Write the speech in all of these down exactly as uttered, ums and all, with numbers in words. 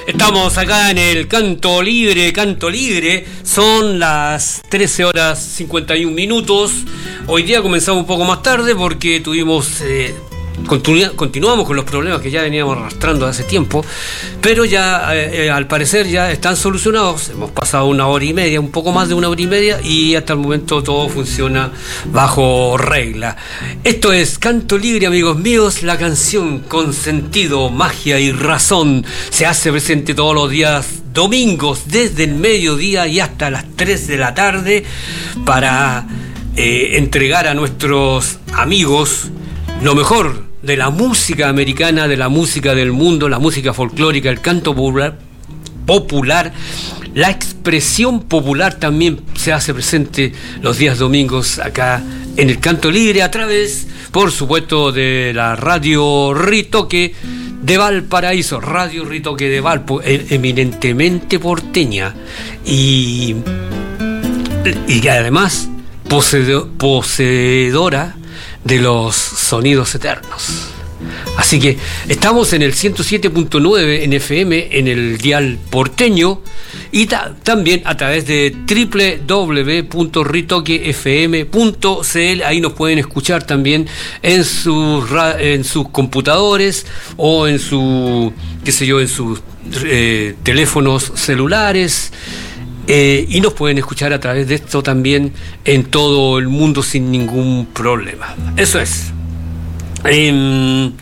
Estamos acá en el Canto Libre, Canto Libre, son las trece horas cincuenta y un minutos. Hoy día comenzamos un poco más tarde porque tuvimos, eh, continu- continuamos con los problemas que ya veníamos arrastrando hace tiempo, pero ya eh, eh, al parecer ya están solucionados. Hemos pasado una hora y media, un poco más de una hora y media, y hasta el momento todo funciona bajo regla. Esto es Canto Libre, amigos míos, la canción con sentido, magia y razón. Se hace presente todos los días domingos, desde el mediodía y hasta las tres de la tarde, para eh, entregar a nuestros amigos lo mejor de la música americana, de la música del mundo, la música folclórica, el canto popular, popular. La expresión popular también se hace presente los días domingos acá en el Canto Libre, a través, por supuesto, de la Radio Ritoque de Valparaíso, Radio Ritoque de Valpo, eminentemente porteña y, y además poseedor, poseedora de los sonidos eternos. Así que estamos en el ciento siete punto nueve en F M, en el dial porteño, y ta- también a través de doble u doble u doble u punto ritoque f m punto c l. Ahí nos pueden escuchar también en sus ra- en sus computadores o en su, qué sé yo, en sus eh, teléfonos celulares. Eh, y nos pueden escuchar a través de esto también en todo el mundo sin ningún problema. Eso es. Eh,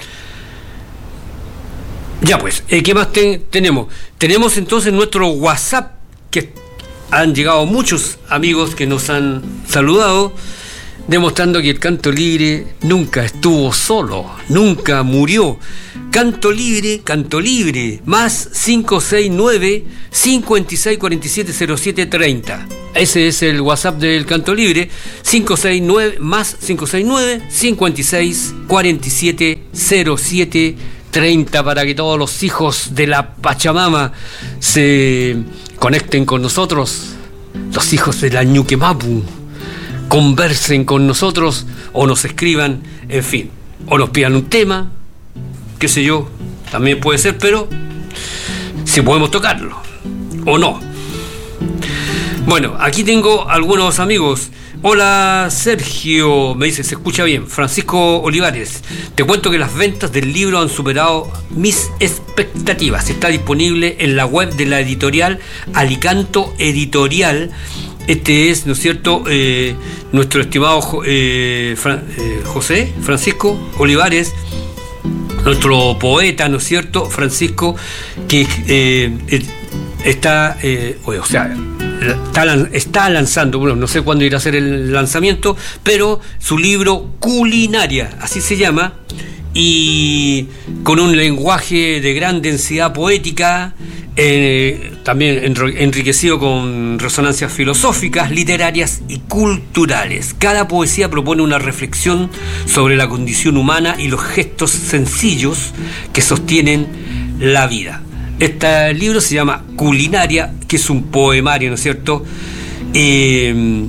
ya pues, eh, ¿qué más te- tenemos? Tenemos entonces nuestro WhatsApp, que han llegado muchos amigos que nos han saludado, demostrando que el Canto Libre nunca estuvo solo, nunca murió. Canto Libre, Canto Libre, más cinco seis nueve, cinco seis cuatro siete cero siete tres cero. Ese es el WhatsApp del Canto Libre, cinco seis nueve, más cinco seis nueve, cinco seis cuatro siete cero siete treinta, para que todos los hijos de la Pachamama se conecten con nosotros, los hijos de la Ñuquemapu, conversen con nosotros o nos escriban, en fin, o nos pidan un tema, qué sé yo, también puede ser, pero si podemos tocarlo o no. Bueno, aquí tengo algunos amigos. Hola Sergio, me dice, se escucha bien. Francisco Olivares, te cuento que las ventas del libro han superado mis expectativas. Está disponible en la web de la editorial Alicanto Editorial. Este es, ¿no es cierto?, eh, nuestro estimado eh, Fran, eh, José Francisco Olivares, nuestro poeta, ¿no es cierto?, Francisco, que eh, está, eh, o sea, Está, está lanzando, bueno, no sé cuándo irá a ser el lanzamiento, pero su libro Culinaria, así se llama, y con un lenguaje de gran densidad poética, eh, también enriquecido con resonancias filosóficas, literarias y culturales. Cada poesía propone una reflexión sobre la condición humana y los gestos sencillos que sostienen la vida. Este libro se llama Culinaria, que es un poemario, ¿no es cierto? Eh,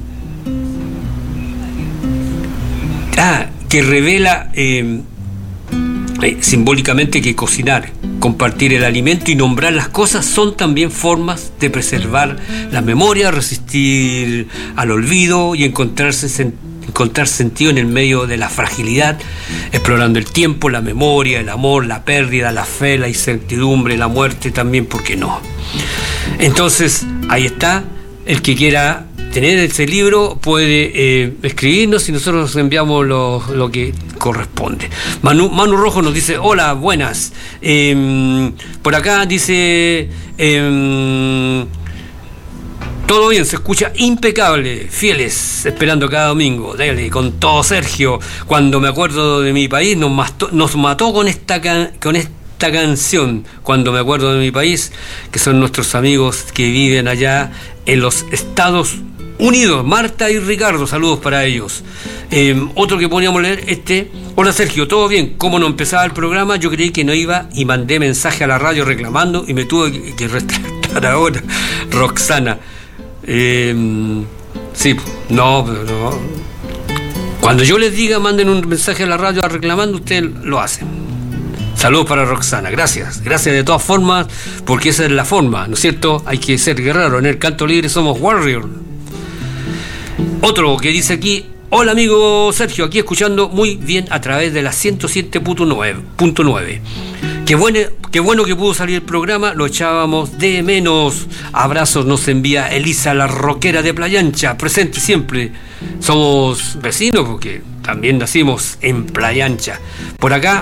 ah, que revela eh, eh, simbólicamente que cocinar, compartir el alimento y nombrar las cosas son también formas de preservar la memoria, resistir al olvido y encontrarse sentido. encontrar sentido en el medio de la fragilidad, explorando el tiempo, la memoria, el amor, la pérdida, la fe, la incertidumbre, la muerte también, ¿por qué no? Entonces, ahí está. El que quiera tener ese libro puede eh, escribirnos y nosotros nos enviamos lo, lo que corresponde. Manu, Manu Rojo nos dice, hola, buenas. Eh, por acá dice... Eh, todo bien, se escucha impecable, fieles, esperando cada domingo. Dale, con todo, Sergio. Cuando me acuerdo de mi país, nos mató, nos mató con esta can, con esta canción. Cuando me acuerdo de mi país, que son nuestros amigos que viven allá en los Estados Unidos. Marta y Ricardo, saludos para ellos. Eh, otro que podríamos leer, este. Hola Sergio, ¿todo bien? ¿Cómo no empezaba el programa? Yo creí que no iba y mandé mensaje a la radio reclamando y me tuve que, que retractar ahora. Roxana. Eh, sí, no, pero no. Cuando yo les diga manden un mensaje a la radio reclamando, ustedes lo hacen. Saludos para Roxana, gracias, gracias de todas formas, porque esa es la forma, ¿no es cierto? Hay que ser guerrero, en el canto libre somos warrior. Otro que dice aquí: hola amigo Sergio, aquí escuchando muy bien a través de la ciento siete punto nueve. Qué bueno, qué bueno que pudo salir el programa, lo echábamos de menos. Abrazos nos envía Elisa, la rockera de Playa Ancha, presente siempre. Somos vecinos porque también nacimos en Playa Ancha. Por acá,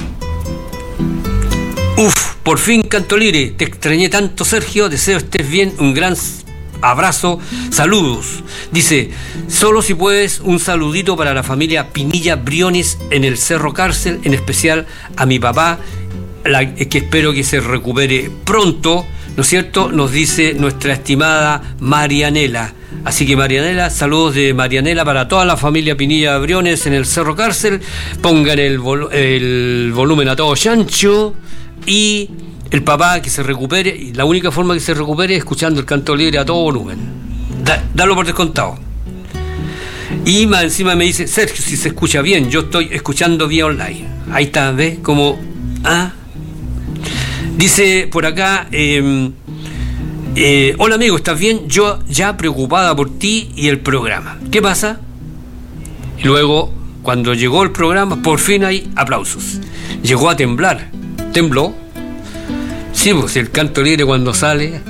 uf, por fin canto libre, te extrañé tanto Sergio, deseo estés bien, un gran abrazo, saludos. Dice: solo si puedes un saludito para la familia Pinilla Briones en el Cerro Cárcel, en especial a mi papá, la, que espero que se recupere pronto, ¿no es cierto? Nos dice nuestra estimada Marianela. Así que Marianela, saludos de Marianela para toda la familia Pinilla Briones en el Cerro Cárcel. Pongan el, vol- el volumen a todo chancho y el papá que se recupere, y la única forma que se recupere es escuchando el canto libre a todo volumen. Da, dalo por descontado. Y más encima me dice: Sergio, si se escucha bien, yo estoy escuchando vía online. Ahí está, ¿ves? Como, ah. Dice por acá, eh, eh, hola amigo, ¿estás bien? Yo ya preocupada por ti y el programa. ¿Qué pasa? Y luego, cuando llegó el programa, por fin hay aplausos. Llegó a temblar. Tembló. Sí, pues el canto libre cuando sale.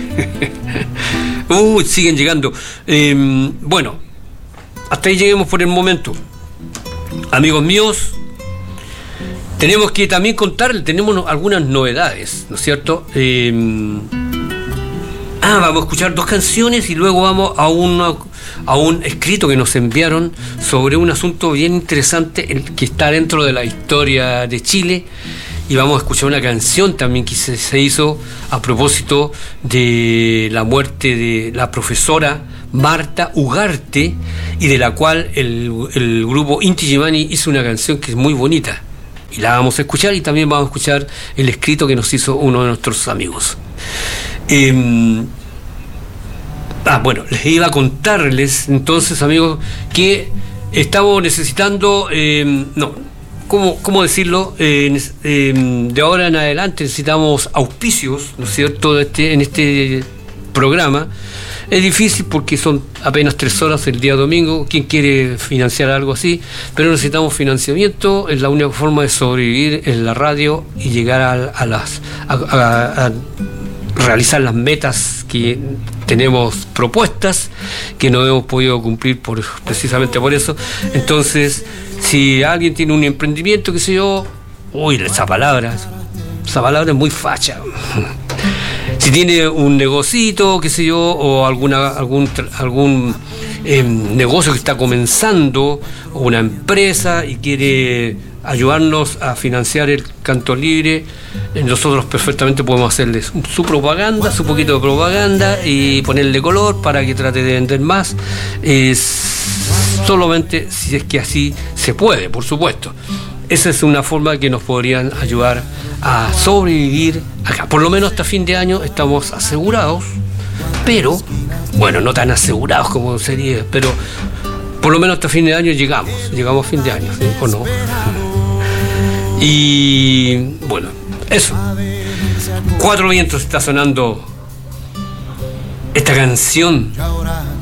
uh, siguen llegando. Eh, bueno, hasta ahí lleguemos por el momento. Amigos míos, tenemos que también contarles, tenemos algunas novedades, ¿no es cierto? Eh, ah, vamos a escuchar dos canciones y luego vamos a, una, a un escrito que nos enviaron sobre un asunto bien interesante que está dentro de la historia de Chile. Y vamos a escuchar una canción también que se, se hizo a propósito de la muerte de la profesora Marta Ugarte, y de la cual el, el grupo Inti Illimani hizo una canción que es muy bonita. Y la vamos a escuchar, y también vamos a escuchar el escrito que nos hizo uno de nuestros amigos. Eh, ah, bueno, les iba a contarles entonces, amigos, que estamos necesitando... Eh, no, ¿Cómo, cómo decirlo? Eh, eh, de ahora en adelante necesitamos auspicios, ¿no es cierto?, de este, en este programa. Es difícil porque son apenas tres horas el día domingo. ¿Quién quiere financiar algo así? Pero necesitamos financiamiento. Es la única forma de sobrevivir en la radio y llegar a, a las a, a, a realizar las metas que tenemos propuestas, que no hemos podido cumplir por, precisamente por eso. Entonces, si alguien tiene un emprendimiento, qué sé yo, uy, esa palabra, esa palabra es muy facha. Si tiene un negocito, qué sé yo, o alguna algún algún eh, negocio que está comenzando, o una empresa y quiere ayudarnos a financiar el canto libre, nosotros perfectamente podemos hacerles su propaganda, su poquito de propaganda y ponerle color para que trate de vender más. Es solamente si es que así se puede, por supuesto. Esa es una forma que nos podrían ayudar a sobrevivir acá. Por lo menos hasta fin de año estamos asegurados, pero, bueno, no tan asegurados como sería, pero por lo menos hasta fin de año llegamos, llegamos a fin de año, ¿sí? ¿O no? Y, bueno, eso. Cuatro Vientos está sonando esta canción